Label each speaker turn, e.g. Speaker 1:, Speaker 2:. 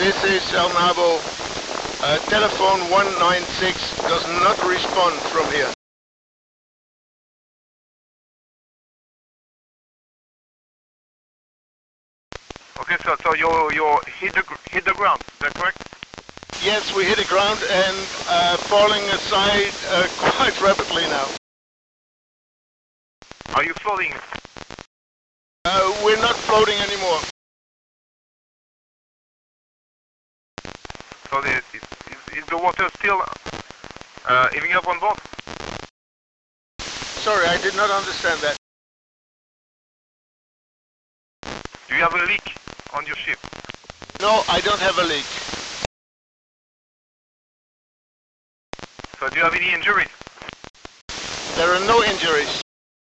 Speaker 1: This is El Nabo. Telephone 196 does not respond from here.
Speaker 2: Okay, so you hit the ground, is that correct?
Speaker 1: Yes, we hit the ground and falling aside quite rapidly now.
Speaker 2: Are you floating?
Speaker 1: We're not floating anymore.
Speaker 2: So is the water still heaving up on board?
Speaker 1: Sorry, I did not understand that.
Speaker 2: Do you have a leak on your ship?
Speaker 1: No, I don't have a leak.
Speaker 2: So do you have any injuries?
Speaker 1: There are no injuries.